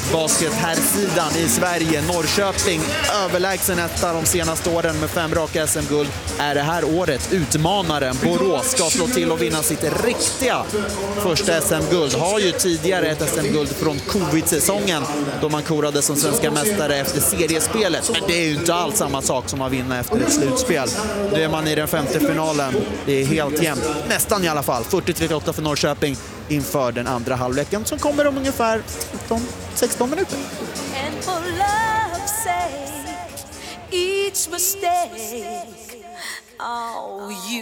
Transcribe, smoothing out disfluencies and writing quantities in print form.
basket här sidan i Sverige. Norrköping överlägsen etta de senaste åren med 5 raka SM-guld. Är det här året utmanaren Borås ska slå till och vinna sitt riktiga första SM-guld. Har ju tidigare ett SM-guld från covid-säsongen då man korade som svenska mästare efter seriespelet. Men det är ju inte alls samma sak som att vinna efter ett slutspel. Det är man i den 5:e finalen. Det är helt jämnt. Nästan i alla fall. 40-38 för Norrköping inför den andra halvleken som kommer om ungefär 16 minuter. And for love's sake, each mistake, oh, you